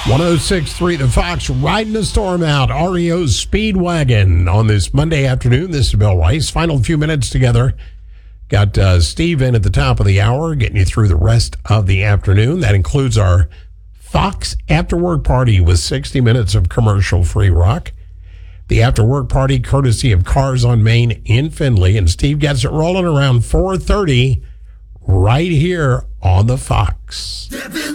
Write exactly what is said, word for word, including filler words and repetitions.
one oh six point three The Fox, riding the storm out. R E O Speedwagon on this Monday afternoon. This is Bill Weiss. Final few minutes together. Got uh, Steve in at the top of the hour, getting you through the rest of the afternoon. That includes our Fox After Work Party with sixty minutes of commercial-free rock. The After Work Party, courtesy of Cars on Main in Findlay. And Steve gets it rolling around four thirty right here on the Fox.